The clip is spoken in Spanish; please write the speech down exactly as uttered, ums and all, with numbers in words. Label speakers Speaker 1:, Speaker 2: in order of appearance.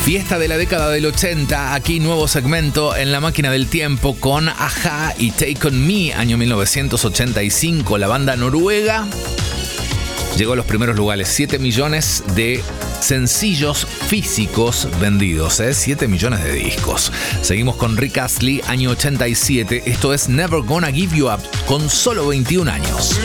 Speaker 1: Fiesta de la década del ochenta, aquí nuevo segmento en la máquina del tiempo con A-ha y Take On Me, año mil novecientos ochenta y cinco. La banda noruega llegó a los primeros lugares, siete millones de sencillos físicos vendidos, ¿eh? siete millones de discos. Seguimos con Rick Astley, año ochenta y siete. Esto es Never Gonna Give You Up, con solo veintiún años.